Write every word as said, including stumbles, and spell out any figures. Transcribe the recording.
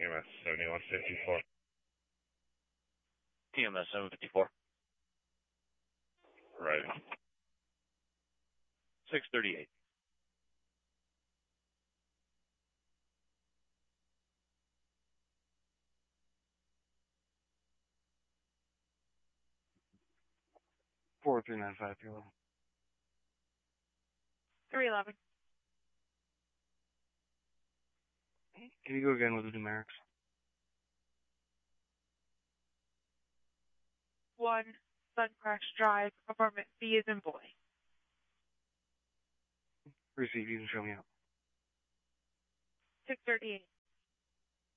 T M S seventy-one fifty-four. T M S seven fifty-four. Right. six thirty-eight. four three nine five, three eleven. three eleven. Can you go again with the numerics? one Suncrest Drive, apartment B is in boy. Receive, you can show me out. six thirty-eight.